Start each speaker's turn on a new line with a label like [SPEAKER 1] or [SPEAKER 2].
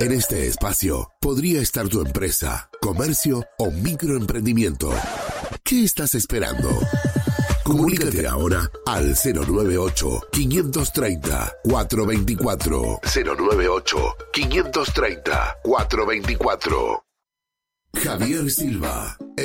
[SPEAKER 1] En este espacio podría estar tu empresa, comercio o microemprendimiento. ¿Qué estás esperando? Comunícate ahora al 098-530-424. 098-530-424. Javier Silva.